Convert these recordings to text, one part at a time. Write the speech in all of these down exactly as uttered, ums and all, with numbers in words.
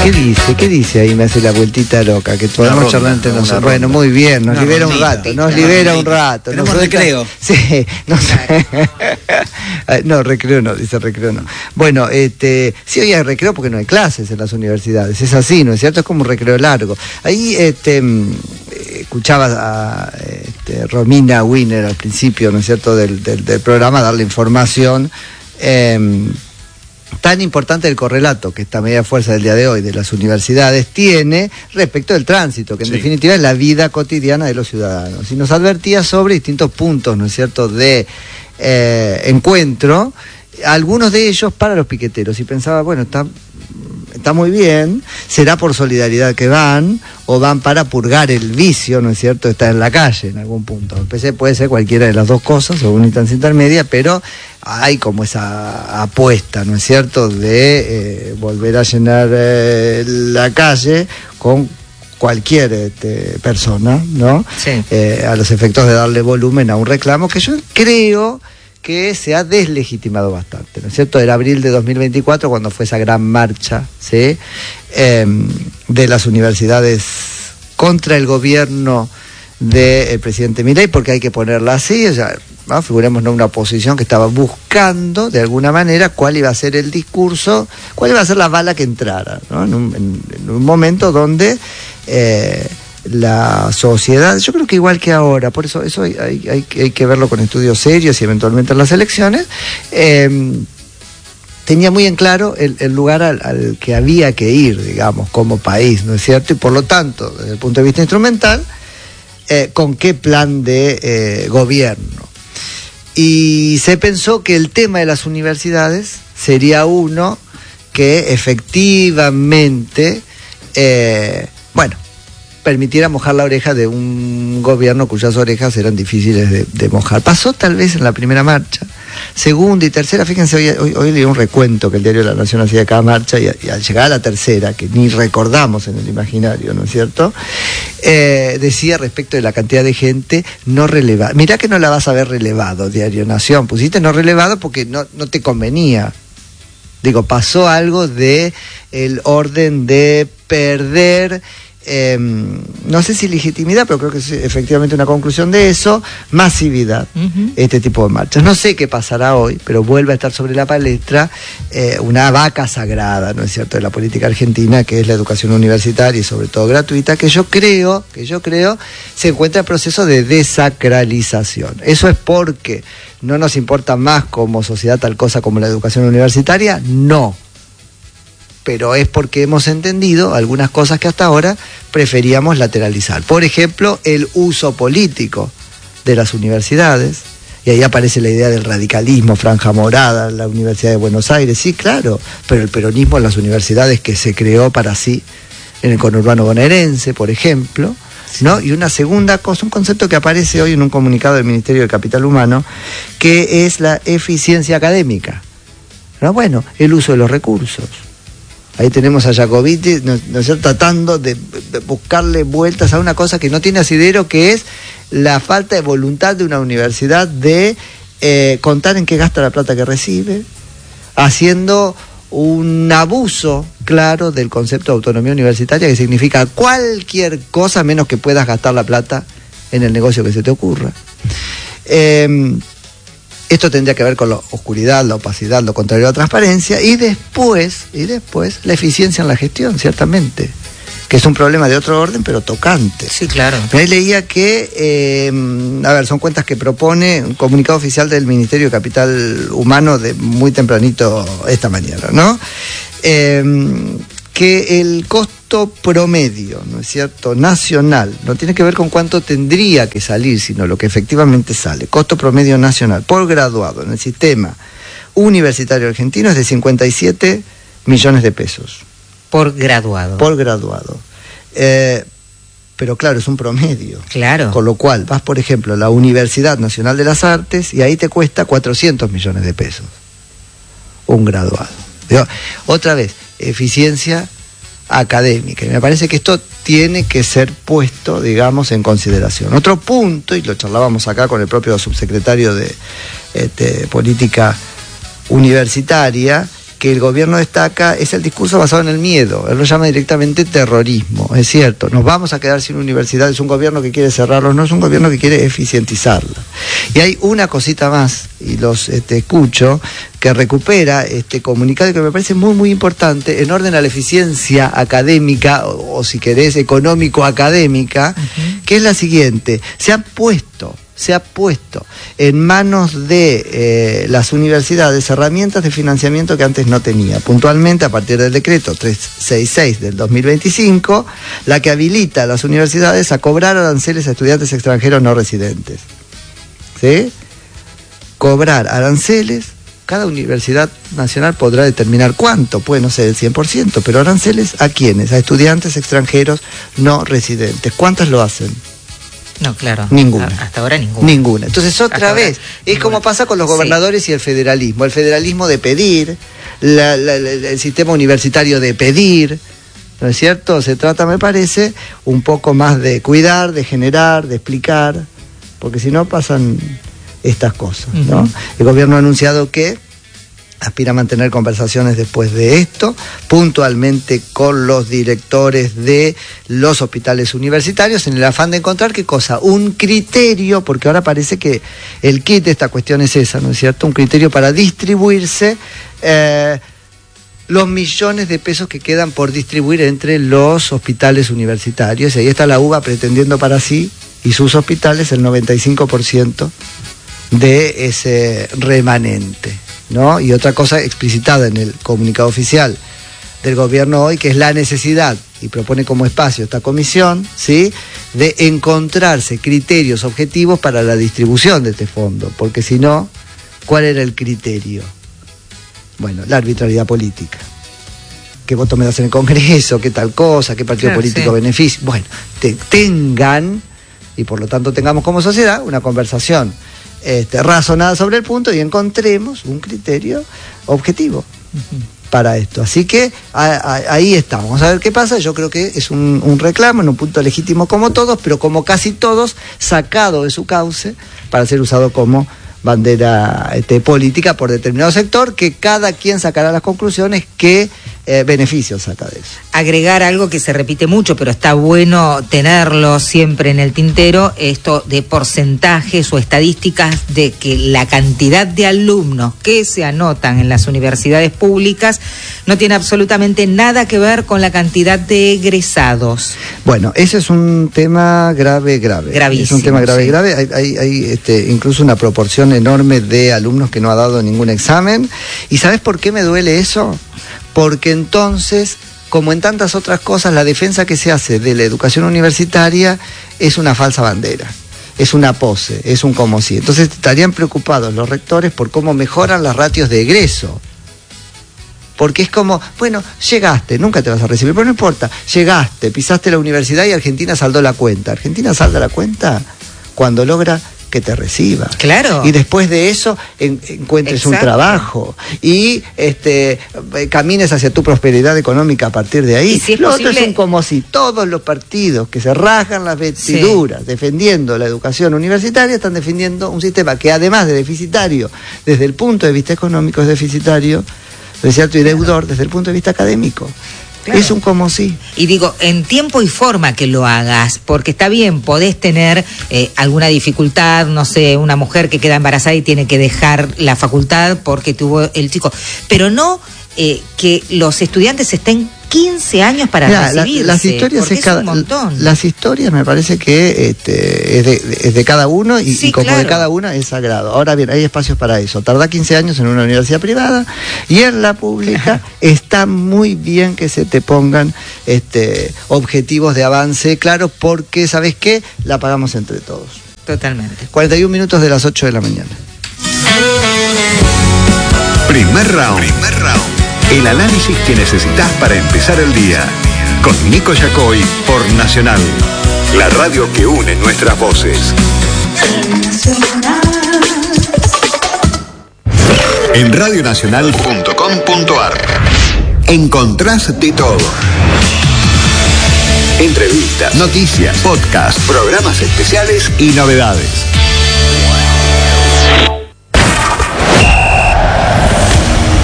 ¿Qué dice? ¿Qué dice ahí? Me hace la vueltita loca, que podemos charlar entre nosotros. Bueno, muy bien, nos libera un rato, nos libera un rato. Tenemos recreo. Sí, no sé. No, recreo no, dice recreo no. Bueno, este, sí hoy hay recreo porque no hay clases en las universidades, es así, ¿no es cierto? Es como un recreo largo. Ahí, este, escuchaba a este, Romina Wiener al principio, ¿no es cierto?, del, del, del programa, darle información. Eh, tan importante el correlato que esta medida de fuerza del día de hoy de las universidades tiene respecto del tránsito, que en sí. definitiva es la vida cotidiana de los ciudadanos. Y nos advertía sobre distintos puntos, ¿no es cierto?, de eh, encuentro, algunos de ellos para los piqueteros. Y pensaba, bueno, está, está muy bien, será por solidaridad que van, o van para purgar el vicio, ¿no es cierto?, de estar en la calle en algún punto. Empecé, puede ser cualquiera de las dos cosas, o una instancia intermedia, pero hay como esa apuesta, ¿no es cierto?, de eh, volver a llenar eh, la calle con cualquier este, persona, ¿no? Sí. Eh, a los efectos de darle volumen a un reclamo que yo creo que se ha deslegitimado bastante, ¿no es cierto? Era abril de dos mil veinticuatro cuando fue esa gran marcha, ¿sí?, eh, de las universidades contra el gobierno del presidente Milei, porque hay que ponerla así, o sea, ¿no? Figuremos, ¿no?, una oposición que estaba buscando de alguna manera cuál iba a ser el discurso, cuál iba a ser la bala que entrara, ¿no? En un, en, en un momento donde eh, la sociedad, yo creo que igual que ahora, por eso eso hay, hay, hay, hay que verlo con estudios serios y eventualmente en las elecciones, eh, tenía muy en claro el, el lugar al, al que había que ir, digamos, como país, ¿no es cierto? Y por lo tanto, desde el punto de vista instrumental, eh, con qué plan de eh, gobierno. Y se pensó que el tema de las universidades sería uno que efectivamente, eh, bueno, permitiera mojar la oreja de un gobierno cuyas orejas eran difíciles de, de mojar. Pasó tal vez en la primera marcha, segunda y tercera. Fíjense, hoy, hoy, hoy leí un recuento que el diario La Nación hacía de cada marcha, y, y al llegar a la tercera, que ni recordamos en el imaginario, ¿no es cierto?, eh, decía respecto de la cantidad de gente no relevada. Mirá que no la vas a ver relevado, Diario Nación, pusiste no relevado porque no, no te convenía. Digo, pasó algo de el orden de perder, Eh, no sé si legitimidad, pero creo que es efectivamente una conclusión de eso, masividad, uh-huh. este tipo de marchas. No sé qué pasará hoy, pero vuelve a estar sobre la palestra eh, una vaca sagrada, ¿no es cierto?, de la política argentina, que es la educación universitaria y sobre todo gratuita, que yo creo, que yo creo se encuentra en proceso de desacralización. Eso es porque no nos importa más como sociedad tal cosa como la educación universitaria, no. Pero es porque hemos entendido algunas cosas que hasta ahora preferíamos lateralizar. Por ejemplo, el uso político de las universidades, y ahí aparece la idea del radicalismo, franja morada, la Universidad de Buenos Aires, sí, claro, pero el peronismo en las universidades que se creó para sí, en el conurbano bonaerense, por ejemplo, ¿no? Y una segunda cosa, un concepto que aparece hoy en un comunicado del Ministerio del Capital Humano, que es la eficiencia académica, ¿no? Bueno, el uso de los recursos. Ahí tenemos a Jacobiti, ¿no, no es cierto?, tratando de, de buscarle vueltas a una cosa que no tiene asidero, que es la falta de voluntad de una universidad de eh, contar en qué gasta la plata que recibe, haciendo un abuso claro del concepto de autonomía universitaria, que significa cualquier cosa menos que puedas gastar la plata en el negocio que se te ocurra. Eh, Esto tendría que ver con la oscuridad, la opacidad, lo contrario a la transparencia, y después, y después la eficiencia en la gestión, ciertamente, que es un problema de otro orden, pero tocante. Sí, claro. Ahí leía que, eh, a ver, son cuentas que propone un comunicado oficial del Ministerio de Capital Humano de muy tempranito esta mañana, ¿no? Eh, que el costo promedio, ¿no es cierto?, nacional, no tiene que ver con cuánto tendría que salir, sino lo que efectivamente sale. Costo promedio nacional por graduado en el sistema universitario argentino es de cincuenta y siete millones de pesos. Por graduado. Por graduado. Eh, pero claro, es un promedio. Claro. Con lo cual, vas, por ejemplo, a la Universidad Nacional de las Artes y ahí te cuesta cuatrocientos millones de pesos. Un graduado. Digo, otra vez, eficiencia académica. Y me parece que esto tiene que ser puesto, digamos, en consideración. Otro punto, y lo charlábamos acá con el propio subsecretario de este, Política Universitaria, que el gobierno destaca es el discurso basado en el miedo. Él lo llama directamente terrorismo. Es cierto, nos vamos a quedar sin universidades. Es un gobierno que quiere cerrarlos, no es un gobierno que quiere eficientizarla. Y hay una cosita más, y los este, escucho, que recupera este comunicado que me parece muy, muy importante en orden a la eficiencia académica, o, o si querés, económico-académica, uh-huh. que es la siguiente: se han puesto se ha puesto en manos de eh, las universidades herramientas de financiamiento que antes no tenía. Puntualmente, a partir del decreto trescientos sesenta y seis del dos mil veinticinco, la que habilita a las universidades a cobrar aranceles a estudiantes extranjeros no residentes. ¿Sí? Cobrar aranceles, cada universidad nacional podrá determinar cuánto, puede no ser el cien por ciento, pero aranceles ¿a quiénes? A estudiantes extranjeros no residentes. ¿Cuántas lo hacen? No, claro. Ninguna. Hasta ahora ninguna. Ninguna. Entonces, otra Hasta vez, es ninguna. como pasa con los gobernadores sí. y el federalismo. El federalismo de pedir, la, la, la, el sistema universitario de pedir, ¿no es cierto? Se trata, me parece, un poco más de cuidar, de generar, de explicar, porque si no pasan estas cosas, ¿no? Uh-huh. El gobierno ha anunciado que aspira a mantener conversaciones después de esto, puntualmente con los directores de los hospitales universitarios, en el afán de encontrar, ¿qué cosa? Un criterio, porque ahora parece que el kit de esta cuestión es esa, ¿no es cierto? Un criterio para distribuirse eh, los millones de pesos que quedan por distribuir entre los hospitales universitarios. Y ahí está la U B A pretendiendo para sí y sus hospitales el noventa y cinco por ciento de ese remanente, ¿no? Y otra cosa explicitada en el comunicado oficial del gobierno hoy, que es la necesidad, y propone como espacio esta comisión, ¿sí?, de encontrarse criterios objetivos para la distribución de este fondo, porque si no, ¿cuál era el criterio? Bueno, la arbitrariedad política. ¿Qué voto me das en el Congreso? ¿Qué tal cosa? ¿Qué partido claro, político sí. beneficia? Bueno, te, tengan, y por lo tanto tengamos como sociedad, una conversación Este, razonada sobre el punto y encontremos un criterio objetivo uh-huh. para esto. Así que a, a, ahí estamos. Vamos a ver qué pasa. Yo creo que es un, un reclamo en un punto legítimo como todos, pero como casi todos, sacado de su cauce para ser usado como bandera este, política por determinado sector, que cada quien sacará las conclusiones que eh, beneficios saca de eso. Agregar algo que se repite mucho, pero está bueno tenerlo siempre en el tintero, esto de porcentajes o estadísticas de que la cantidad de alumnos que se anotan en las universidades públicas no tiene absolutamente nada que ver con la cantidad de egresados. Bueno, ese es un tema grave, grave. Gravísimo. Es un tema grave, sí. grave. Hay, hay, hay este, incluso una proporción enorme de alumnos que no ha dado ningún examen. ¿Y sabes por qué me duele eso? Porque entonces, como en tantas otras cosas, la defensa que se hace de la educación universitaria es una falsa bandera, es una pose, es un como si. Entonces estarían preocupados los rectores por cómo mejoran las ratios de egreso. Porque es como, bueno, llegaste, nunca te vas a recibir, pero no importa, llegaste, pisaste la universidad y Argentina saldó la cuenta. Argentina salda la cuenta cuando logra que te reciba. Claro. Y después de eso en, encuentres Exacto. un trabajo y este camines hacia tu prosperidad económica a partir de ahí. Si es Lo posible... otro es un como si todos los partidos que se rasgan las vestiduras sí. defendiendo la educación universitaria están defendiendo un sistema que, además de deficitario desde el punto de vista económico, es deficitario, ¿no es cierto?, y deudor desde el punto de vista académico. Claro. Es un como sí. Y digo, en tiempo y forma que lo hagas, porque está bien, podés tener eh, alguna dificultad, no sé, una mujer que queda embarazada y tiene que dejar la facultad porque tuvo el chico, pero no eh, que los estudiantes estén quince años para Mirá, recibirse, la, las historias porque es, cada, es un montón. Las historias me parece que este, es, de, es de cada uno y, sí, y como claro. de cada una es sagrado. Ahora bien, hay espacios para eso. Tardá quince años en una universidad privada y en la pública está muy bien que se te pongan este, objetivos de avance, claro, porque, ¿sabes qué? La pagamos entre todos. Totalmente. cuarenta y un minutos de las ocho de la mañana. Primer round. Primer round. El análisis que necesitas para empezar el día. Con Nico Yacoy por Nacional. La radio que une nuestras voces. En radionacional punto com punto ar encontrás de todo. Entrevistas, noticias, podcasts, programas especiales y novedades.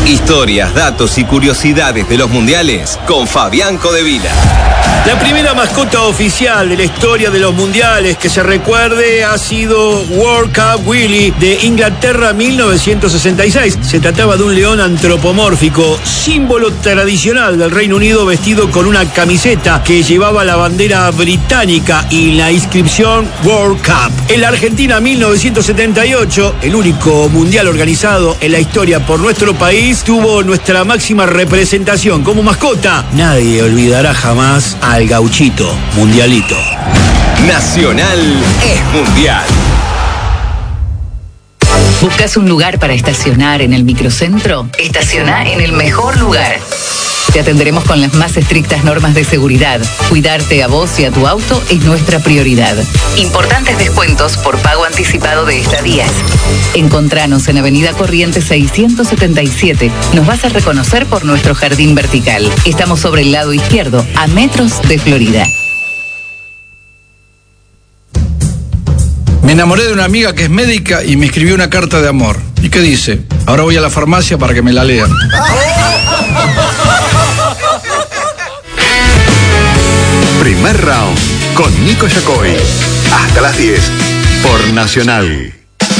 Historias, datos y curiosidades de los mundiales con Fabián Codevila. La primera mascota oficial de la historia de los mundiales que se recuerde ha sido World Cup Willy de Inglaterra mil novecientos sesenta y seis. Se trataba de un león antropomórfico, símbolo tradicional del Reino Unido, vestido con una camiseta que llevaba la bandera británica y la inscripción World Cup. En la Argentina mil novecientos setenta y ocho, el único mundial organizado en la historia por nuestro país, tuvo nuestra máxima representación como mascota. Nadie olvidará jamás al gauchito mundialito. Nacional es mundial. ¿Buscas un lugar para estacionar en el microcentro? Estaciona en el mejor lugar. Te atenderemos con las más estrictas normas de seguridad. Cuidarte a vos y a tu auto es nuestra prioridad. Importantes descuentos por pago anticipado de estadías. Encontranos en Avenida Corrientes seiscientos setenta y siete. Nos vas a reconocer por nuestro jardín vertical. Estamos sobre el lado izquierdo, a metros de Florida. Me enamoré de una amiga que es médica y me escribió una carta de amor. ¿Y qué dice? Ahora voy a la farmacia para que me la lean. Primer round con Nico Yacoy. Hasta las diez por Nacional.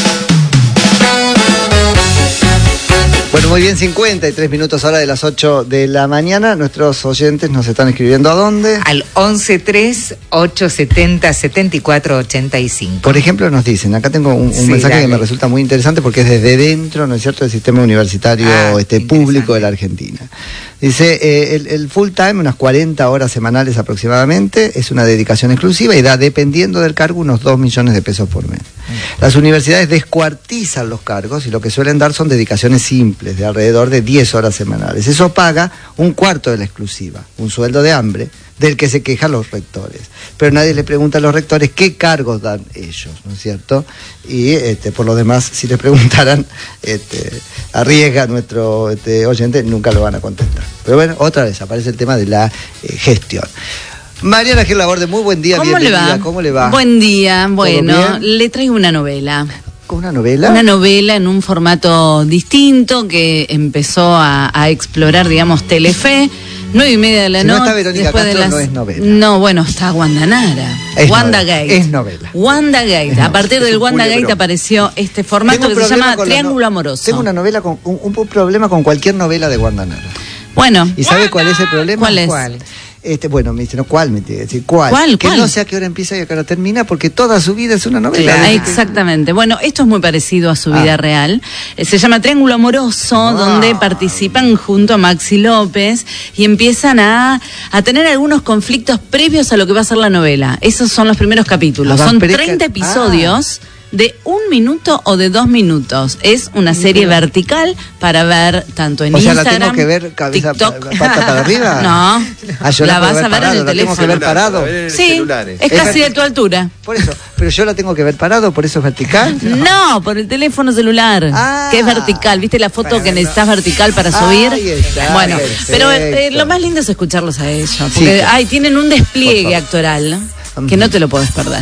Bueno, muy bien, cincuenta y tres minutos ahora de las ocho de la mañana. Nuestros oyentes nos están escribiendo ¿a dónde? Al once tres, ochocientos setenta, setenta y cuatro ochenta y cinco. Por ejemplo, nos dicen, acá tengo un, un Sí, mensaje dale. que me resulta muy interesante porque es desde dentro, ¿no es cierto?, del sistema universitario Ah, este público de la Argentina. Dice, eh, el, el full time, unas cuarenta horas semanales aproximadamente, es una dedicación exclusiva y da, dependiendo del cargo, unos dos millones de pesos por mes. Las universidades descuartizan los cargos y lo que suelen dar son dedicaciones simples, de alrededor de diez horas semanales. Eso paga un cuarto de la exclusiva, un sueldo de hambre, del que se quejan los rectores. Pero nadie le pregunta a los rectores qué cargos dan ellos, ¿no es cierto? Y este, por lo demás, si les preguntaran, este, arriesga nuestro este, oyente, nunca lo van a contestar. Pero bueno, otra vez aparece el tema de la eh, gestión. Mariana Gil Laborde, muy buen día, ¿Cómo le bienvenida. va? ¿Cómo le va? Buen día, bueno, bien? le traigo una novela. ¿Con una novela? Una novela en un formato distinto que empezó a, a explorar, digamos, Telefe. Nueve y media de la Si no noche. está Verónica después de Castro, las... no es novela. No, bueno, está Wanda Nara. Es Wanda novela, Gate. es novela. Wanda Gate. Es A partir novela. del Es un Wanda culebrón. Gate apareció este formato Tengo que un se problema llama con la Triángulo no- Amoroso. Tengo una novela con un, un problema con cualquier novela de Wanda Nara. Bueno. ¿Y sabe cuál es el problema? ¿Cuál es? ¿Cuál? Este, bueno, me dice, no, ¿cuál? Me tiene que decir, ¿cuál? ¿Cuál, Que cuál? no sé a qué hora empieza y a qué hora termina, porque toda su vida es una novela. Ah, Desde que- exactamente. Bueno, esto es muy parecido a su Ah. vida real. Eh, Se llama Triángulo Amoroso, Ah. donde participan junto a Maxi López y empiezan a, a tener algunos conflictos previos a lo que va a ser la novela. Esos son los primeros capítulos. Ah, van Son preca- treinta episodios. De un minuto o de dos minutos. Es una serie vertical para ver tanto en O sea, Instagram, ¿la tengo que ver cabeza TikTok. pa- pata para arriba? No, Ah, yo la puedo vas a ver parado, en el la tengo que teléfono. ver parado. Sí, es Es casi de verti- tu altura. Por eso, pero yo la tengo que ver parado, por eso es vertical. No, por el teléfono celular, Ah. que es vertical. ¿Viste la foto Bueno, que no. necesitas vertical para subir? Ahí está, Bueno, perfecto. pero eh, lo más lindo es escucharlos a ellos, porque Sí, claro. ay, tienen un Por despliegue favor. actoral que no te lo podés perder.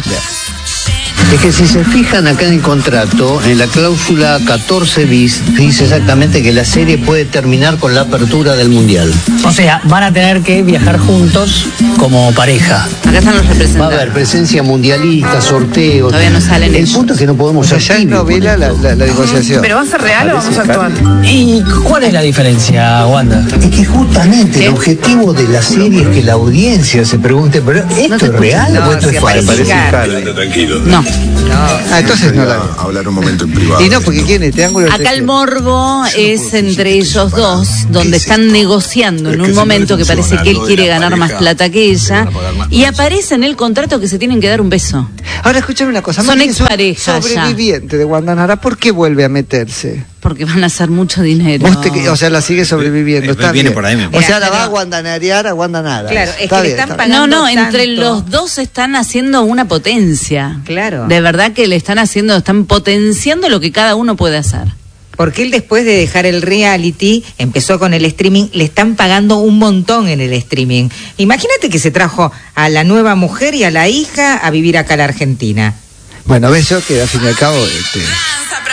Es que si se fijan acá en el contrato, en la cláusula catorce bis, dice exactamente que la serie puede terminar con la apertura del Mundial. O sea, van a tener que viajar juntos como pareja. Acá están los Va a representantes. haber presencia mundialista, sorteos. Todavía no salen El ellos. punto es que no podemos O sea, ser ya es tibios con novela la, esto. la, la negociación. va a ser real o vamos a actuar? ¿Y cuál es la diferencia, Wanda? Es que justamente ¿Qué? el objetivo de la serie es que la audiencia se pregunte, ¿pero esto te es real No, o esto si es aparece falso? Carmen. No. Ah, entonces no la hablar un momento en privado. vi. Y no, porque ¿quién es? Triángulo. Acá el morbo es entre ellos dos, donde están negociando en un momento que parece que él quiere ganar más plata que ella, y aparece en el contrato que se tienen que dar un beso. Ahora escúchame una cosa. Son Maxi es un exparejas ya. sobreviviente de Wanda Nara, ¿por qué vuelve a meterse? Porque van a hacer mucho dinero. Vos te- o sea, la sigue sobreviviendo. Eh, Está viene bien. por ahí, me O parece. sea, la Mira, va a pero- guandanarear a Wanda Nara. Claro, es Está que le bien, están está bien. pagando. No, no, entre tanto. los dos están haciendo una potencia. Claro. De verdad que le están haciendo, están potenciando lo que cada uno puede hacer. Porque él después de dejar el reality, empezó con el streaming, le están pagando un montón en el streaming. Imagínate que se trajo a la nueva mujer y a la hija a vivir acá a la Argentina. Bueno, ves yo que al fin y al cabo este,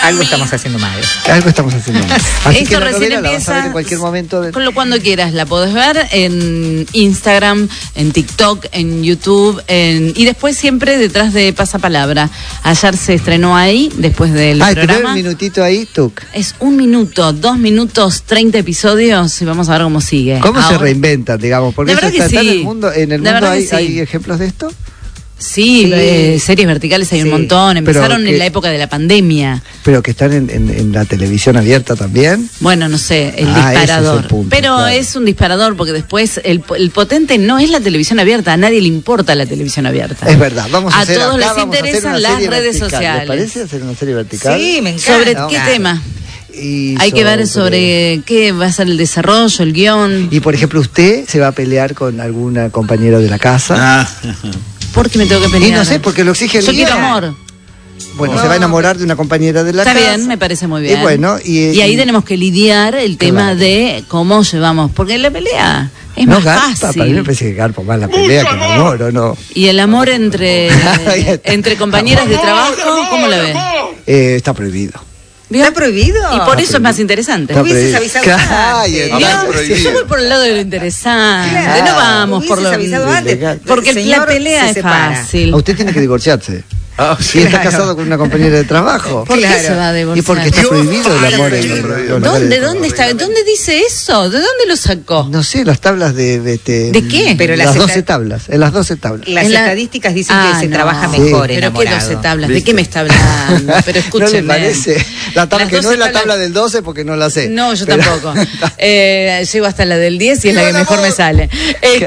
Algo estamos haciendo mal. Algo estamos haciendo mal. Así Esto que la recién novela la vas a empieza, ver en cualquier momento. De... Con lo cuando quieras, la podés ver en Instagram, en TikTok, en YouTube, en, y después siempre detrás de Pasapalabra. Ayer se estrenó ahí, después del ah, programa. Ah, un minutito ahí, tuc. Es un minuto, dos minutos, treinta episodios y vamos a ver cómo sigue. ¿Cómo Ahora, se reinventan, digamos? Porque de eso verdad está, que está sí. en el mundo, en el De mundo verdad hay, que sí. hay ejemplos de esto. Sí, Sí. Eh, series verticales hay Sí. un montón. Empezaron Pero en que- la época de la pandemia. Pero que están en, en, en la televisión abierta también. Bueno, no sé, el Ah, ese es disparador. el punto, Pero claro. es un disparador porque después el, el potente no es la televisión abierta. A nadie le importa la televisión abierta. Es verdad, vamos a, A hacer todos acá, les vamos a hacer interesan una las serie redes vertical. sociales. ¿Les parece hacer una serie vertical? Sí, me encanta. ¿Sobre No, qué claro. tema? Y Hay que ver sobre qué va a ser el desarrollo, el guión. Y por ejemplo, usted se va a pelear con alguna compañera de la casa. Ah, ¿Por qué me tengo que y pelear? no sé, porque lo exige el Yo guión. quiero amor. Bueno, se va a enamorar de una compañera de la Está casa. bien, me parece muy bien. Y bueno, y, Y ahí y- tenemos que lidiar el tema Claro. de cómo llevamos. Porque la pelea es no más garpa, fácil. para mí me parece que garpa más la pelea que el amor, ¿o no? Y el amor entre, Ahí está. entre compañeras de trabajo, ¿cómo la ves? Eh, está prohibido. ¿Vio? ¿Está prohibido? Y por eso es más interesante. Está hubieses prohibido. avisado Claro, antes. y ¿Vio? está prohibido. Yo voy por el lado de lo interesante. Claro. No vamos por lo Hubieses avisado antes. ilegal. Porque El la señor pelea se es separa. fácil. A usted tiene que divorciarse. ah, Y sí. está Claro. casado con una compañera de trabajo. ¿Por qué Claro. se va a divorciar? Y porque está prohibido el amor. en- en- en- en- ¿Dónde, dónde está? ¿Dónde dice eso? ¿De dónde lo sacó? No sé, las tablas de... ¿De, este, ¿De qué? Pero las las doce esta- tablas, en las doce tablas. Las En la- estadísticas dicen Ah, que se no. trabaja Sí. mejor Pero qué enamorado. doce tablas, ¿de ¿Viste? qué me está hablando? Pero escúcheme. ¿No le parece? La tabla Las que no doce es la tablas- tabla del doce porque no la sé. No, yo Pero- tampoco. Eh, llego hasta la del diez y es la que mejor me sale. Eh,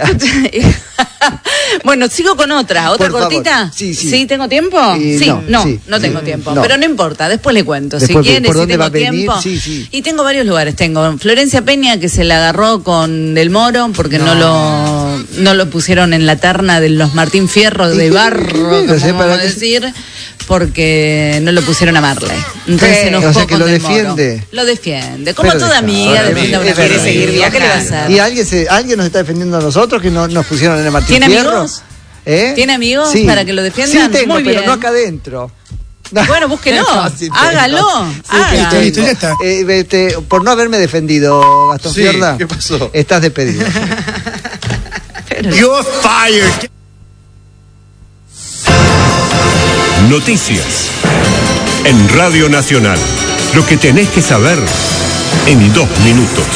bueno, sigo con otra. ¿Otra Por favor. cortita? Sí, sí. ¿tengo tiempo? Y sí, no, no, sí, no sí. tengo tiempo. No. Pero no importa, después le cuento. Después, si quieres, ¿por si dónde tengo va a venir? tiempo. Sí, sí. Y tengo varios lugares. Tengo Florencia Peña, que se la agarró con Del Moro, porque no, lo no lo pusieron en la terna de los Martín Fierro ¿Y de qué- Barro, qué- como no sé, vamos para a qué- decir, porque no lo pusieron a Marley. Entonces Sí. se enojó O sea, que con lo Del Moro. defiende. Lo defiende. Como Pero toda deja- amiga ahora, defiende a una es verdad. amiga. Quiere seguir ¿Qué le va a viajando. hacer? ¿Y alguien, se, alguien nos está defendiendo a nosotros que no nos pusieron en el Martín ¿Tiene Fierro? amigos? ¿Eh? ¿Tiene amigos Sí. para que lo defiendan? Sí tengo, Muy pero bien. no acá adentro. Bueno, búsquelo. No, sí tengo. Hágalo. Sí Haga. tengo. Listo, listo, ya está. Eh, este, por no haberme defendido, Gastón Sí, Fiorda, ¿qué pasó? estás despedido. You're fired. Noticias. En Radio Nacional. Lo que tenés que saber en dos minutos.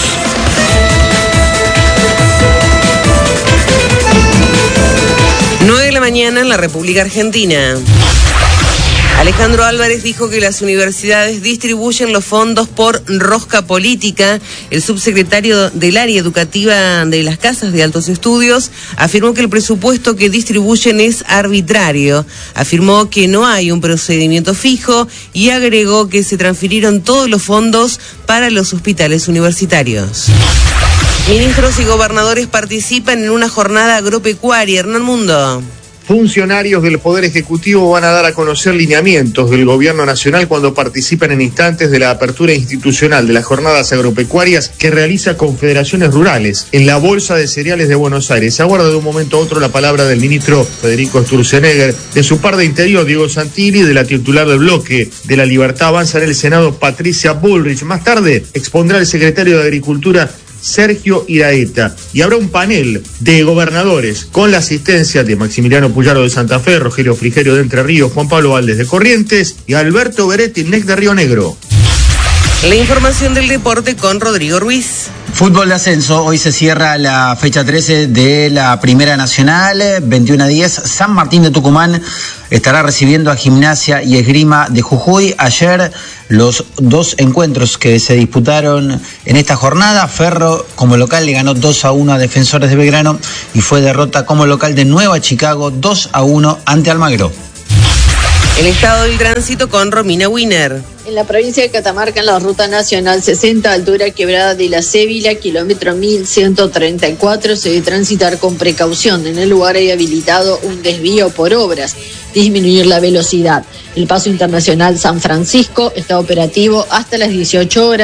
nueve de la mañana en la República Argentina. Alejandro Álvarez dijo que las universidades distribuyen los fondos por rosca política. El subsecretario del área educativa de las casas de altos estudios afirmó que el presupuesto que distribuyen es arbitrario. Afirmó que no hay un procedimiento fijo y agregó que se transfirieron todos los fondos para los hospitales universitarios. Ministros y gobernadores participan en una jornada agropecuaria. Hernán Mundo. Funcionarios del Poder Ejecutivo van a dar a conocer lineamientos del Gobierno Nacional cuando participen en instantes de la apertura institucional de las jornadas agropecuarias que realiza Confederaciones Rurales en la Bolsa de Cereales de Buenos Aires. Se aguarda de un momento a otro la palabra del ministro Federico Sturzenegger, de su par de Interior, Diego Santilli, de la titular del bloque de la Libertad Avanza en el Senado, Patricia Bullrich. Más tarde expondrá el secretario de Agricultura, Sergio Iraeta, y habrá un panel de gobernadores con la asistencia de Maximiliano Puyaro de Santa Fe, Rogelio Frigerio de Entre Ríos, Juan Pablo Valdés de Corrientes y Alberto Beretti Nec de Río Negro. La información del deporte con Rodrigo Ruiz. Fútbol de ascenso, hoy se cierra la fecha trece de la Primera Nacional, veintiuno a diez, San Martín de Tucumán estará recibiendo a Gimnasia y Esgrima de Jujuy. Ayer los dos encuentros que se disputaron en esta jornada, Ferro como local le ganó dos a uno a Defensores de Belgrano y fue derrota como local de Nueva Chicago dos a uno ante Almagro. El estado del tránsito con Romina Wiener. En la provincia de Catamarca, en la ruta nacional sesenta, altura quebrada de la Cévila, kilómetro mil ciento treinta y cuatro, se debe transitar con precaución. En el lugar hay habilitado un desvío por obras, disminuir la velocidad. El paso internacional San Francisco está operativo hasta las dieciocho horas.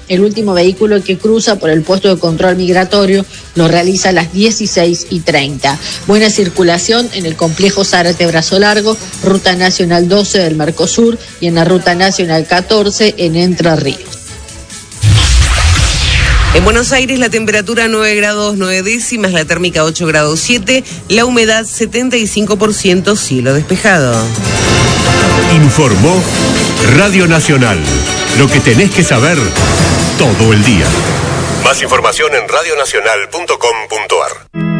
El último vehículo que cruza por el puesto de control migratorio lo realiza a las dieciséis y treinta. Buena circulación en el complejo Zárate Brazo Largo, Ruta Nacional doce del Mercosur y en la Ruta Nacional catorce en Entre Ríos. En Buenos Aires la temperatura nueve grados nueve décimas, la térmica ocho grados siete, la humedad setenta y cinco por ciento, cielo despejado. Informó Radio Nacional. Lo que tenés que saber todo el día. Más información en radionacional punto com punto ar.